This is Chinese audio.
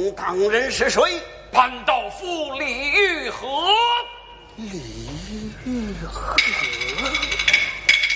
公当人是谁？ 潘道夫李玉和。 李玉和。